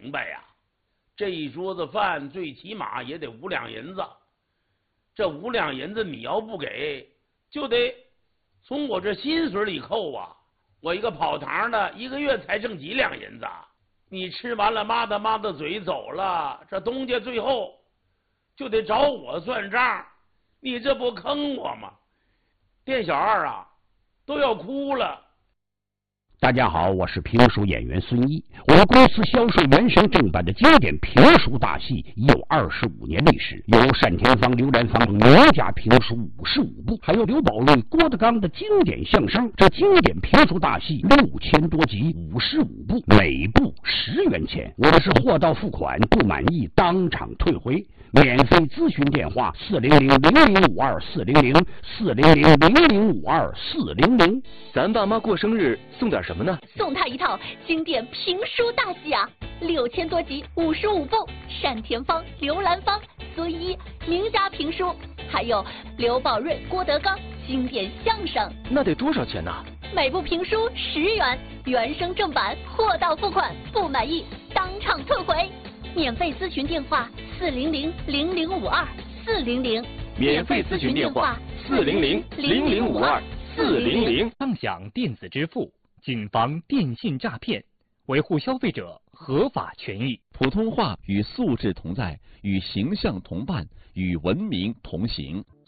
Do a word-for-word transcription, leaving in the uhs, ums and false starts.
明白呀，这一桌子饭最起码也得五两银子，这五两银子你要不给，就得从我这薪水里扣啊。我一个跑堂的，一个月才挣几两银子，你吃完了抹的抹的嘴走了，这东家最后就得找我算账，你这不坑我吗？店小二啊，都要哭了。 大家好，我是评书演员孙一。我们公司销售原声正版的经典评书大戏已有二十五年历史，有单田芳、刘兰芳名家评书五十五部，还有刘宝瑞、郭德纲的经典相声。这经典评书大戏六千多集，五十五部，每部十元钱。我们是货到付款，不满意当场退回。免费咨询电话：四零零零零五二四零零四零零零零五二四零零。 咱爸妈过生日送点什么呢？ 送他一套经典评书大戏啊，六千多集，五十五部，单田芳、刘兰芳、孙一名家评书，还有刘宝瑞、郭德纲经典相声。 那得多少钱呢？ 每部评书十元，原声正版，货到付款，不满意当场退回。免费咨询电话：四零零零零五二四零零。 免费咨询电话：四零零零零五二四零零。 畅享电子支付，谨防电信诈骗，维护消费者合法权益。 普通话与素质同在，与形象同伴，与文明同行。